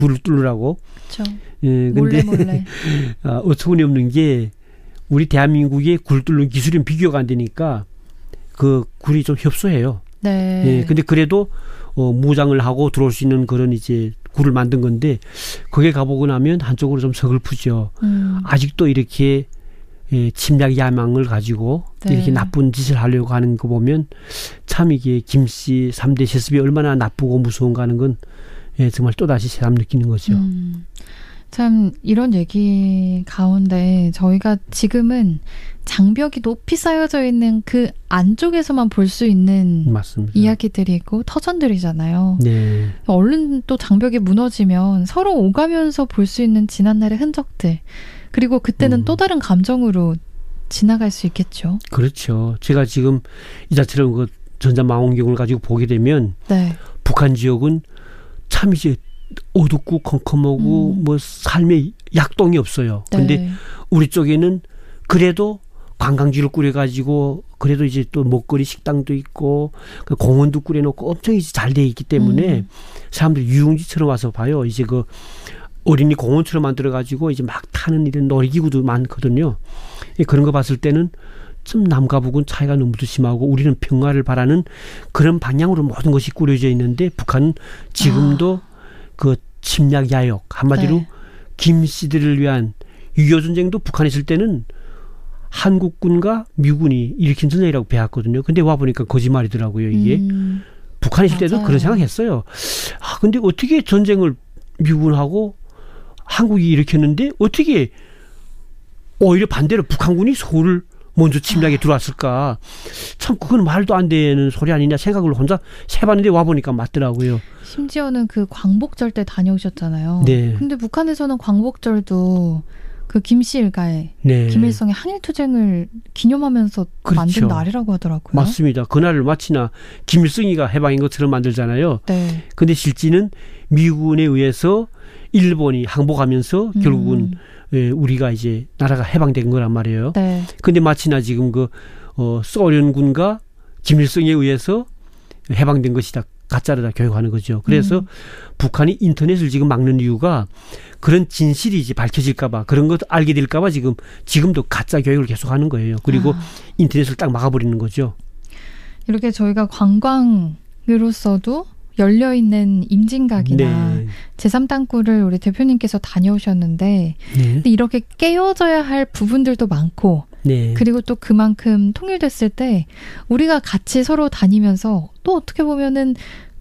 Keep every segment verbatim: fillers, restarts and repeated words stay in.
굴을 뚫으라고. 그렇죠. 예, 몰래 몰래. 어, 어처구니 없는 게 우리 대한민국의 굴 뚫는 기술은 비교가 안 되니까 그 굴이 좀 협소해요. 네. 예, 근데 그래도 어, 무장을 하고 들어올 수 있는 그런 이제 굴을 만든 건데 거기에 가보고 나면 한쪽으로 좀 서글프죠. 음. 아직도 이렇게 예, 침략 야망을 가지고 네. 이렇게 나쁜 짓을 하려고 하는 거 보면 참 이게 김씨 삼 대 세습이 얼마나 나쁘고 무서운가 하는 건 예, 정말 또다시 새삼 느끼는 거죠. 음. 참 이런 얘기 가운데 저희가 지금은 장벽이 높이 쌓여져 있는 그 안쪽에서만 볼 수 있는 맞습니다. 이야기들이고 터전들이잖아요. 네. 얼른 또 장벽이 무너지면 서로 오가면서 볼 수 있는 지난날의 흔적들 그리고 그때는 음. 또 다른 감정으로 지나갈 수 있겠죠. 그렇죠. 제가 지금 이자처럼 그 전자망원경을 가지고 보게 되면 네. 북한 지역은 참 이제 어둡고 컴컴하고 음. 뭐 삶의 약동이 없어요. 네. 근데 우리 쪽에는 그래도 관광지를 꾸려가지고 그래도 이제 또 먹거리 식당도 있고 공원도 꾸려놓고 엄청 이제 잘 돼 있기 때문에 음. 사람들이 유흥지처럼 와서 봐요. 이제 그 어린이 공원처럼 만들어가지고 이제 막 타는 이런 놀이기구도 많거든요. 그런 거 봤을 때는 좀 남과 북은 차이가 너무도 심하고 우리는 평화를 바라는 그런 방향으로 모든 것이 꾸려져 있는데 북한은 지금도 아. 그 침략 야욕 한마디로 네. 김씨들을 위한 유교 전쟁도 북한에 있을 때는 한국군과 미군이 일으킨 전쟁이라고 배웠거든요. 근데 와 보니까 거짓말이더라고요. 이게 음. 북한에 있을 때도 그런 생각했어요. 아 근데 어떻게 전쟁을 미군하고 한국이 일으켰는데 어떻게 오히려 반대로 북한군이 서울을 먼저 침략에 들어왔을까. 참 그건 말도 안 되는 소리 아니냐 생각을 혼자 해봤는데 와보니까 맞더라고요. 심지어는 그 광복절 때 다녀오셨잖아요. 네. 근데 북한에서는 광복절도 그 김씨 일가에 네. 김일성의 항일투쟁을 기념하면서 그렇죠. 만든 날이라고 하더라고요. 맞습니다. 그날을 마치나 김일성이가 해방인 것처럼 만들잖아요. 네. 근데 실제는 미군에 의해서 일본이 항복하면서 음. 결국은 예, 우리가 이제 나라가 해방된 거란 말이에요. 네. 근데 마치나 지금 그 어, 소련군과 김일성에 의해서 해방된 것이다. 가짜로다 교육하는 거죠. 그래서 음. 북한이 인터넷을 지금 막는 이유가 그런 진실이 이제 밝혀질까 봐 그런 것 알게 될까 봐 지금 지금도 가짜 교육을 계속하는 거예요. 그리고 아. 인터넷을 딱 막아버리는 거죠. 이렇게 저희가 관광으로서도 열려있는 임진각이나 네. 제삼 땅굴을 우리 대표님께서 다녀오셨는데 네. 근데 이렇게 깨어져야 할 부분들도 많고 네. 그리고 또 그만큼 통일됐을 때 우리가 같이 서로 다니면서 또 어떻게 보면은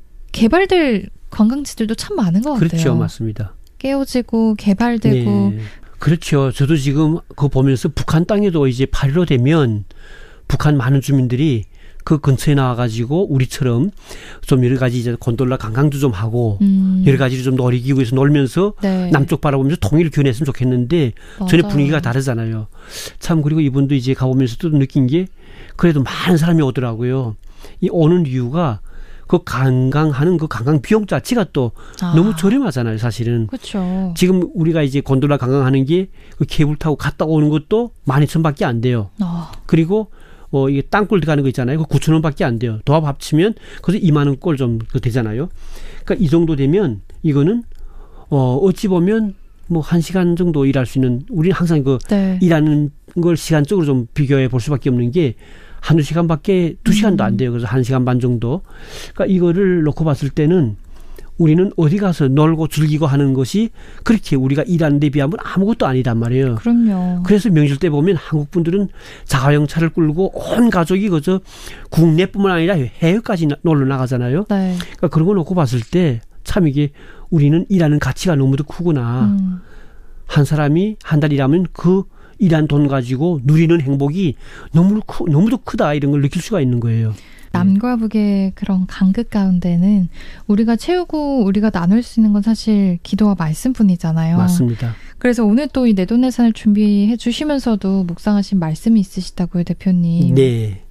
개발될 관광지들도 참 많은 것 같아요. 그렇죠. 맞습니다. 깨어지고 개발되고. 네. 그렇죠. 저도 지금 그거 보면서 북한 땅에도 이제 팔일오 되면 북한 많은 주민들이 그 근처에 나와가지고 우리처럼 좀 여러 가지 이제 곤돌라 관광도 좀 하고 음. 여러 가지로 좀 놀이기구에서 놀면서 네. 남쪽 바라보면서 통일을 기원했으면 좋겠는데 맞아요. 전혀 분위기가 다르잖아요. 참 그리고 이분도 이제 가보면서 또 느낀 게 그래도 많은 사람이 오더라고요. 이 오는 이유가 그 관광하는 그 관광 비용 자체가 또 아. 너무 저렴하잖아요, 사실은. 그렇죠. 지금 우리가 이제 곤돌라 관광하는 게 그 케이블 타고 갔다 오는 것도 만 이천 원밖에 안 돼요. 아. 그리고 어, 이게 땅굴 들어가는 거 있잖아요. 그 구천 원밖에 안 돼요. 도합 합치면 그래서 이만 원 꼴 좀 되잖아요. 그러니까 이 정도 되면 이거는 어, 어찌 보면 뭐 한 시간 정도 일할 수 있는 우리는 항상 그 네. 일하는 걸 시간적으로 좀 비교해 볼 수밖에 없는 게 한두 시간밖에 두 시간도 안 돼요. 그래서 한 시간 반 정도. 그러니까 이거를 놓고 봤을 때는 우리는 어디 가서 놀고 즐기고 하는 것이 그렇게 우리가 일하는 데 비하면 아무것도 아니단 말이에요. 그럼요. 그래서 명절 때 보면 한국 분들은 자가용 차를 끌고 온 가족이 그저 국내뿐만 아니라 해외까지 놀러 나가잖아요. 네. 그러니까 그런 거 놓고 봤을 때 참 이게 우리는 일하는 가치가 너무도 크구나. 음. 한 사람이 한 달 일하면 그 일한 돈 가지고 누리는 행복이 너무 크, 너무도 크다 이런 걸 느낄 수가 있는 거예요. 남과 북의 그런 간극 가운데는 우리가 채우고 우리가 나눌 수 있는 건 사실 기도와 말씀뿐이잖아요. 맞습니다. 그래서 오늘 또 이 내돈내산을 준비해 주시면서도 묵상하신 말씀이 있으시다고요, 대표님. 네.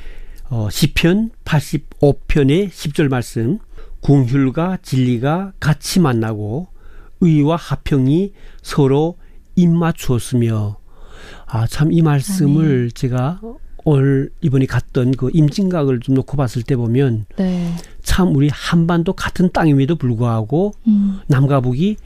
어, 시편 팔십오 편의 십 절 말씀. 궁휼과 진리가 같이 만나고 의와 화평이 서로 입맞추었으며 아, 참 이 말씀을 아멘. 제가 올 이번에 갔던 그 임진각을 좀 놓고 봤을 때 보면 네. 참 우리 한반도 같은 땅임에도 불구하고 음. 남과 북이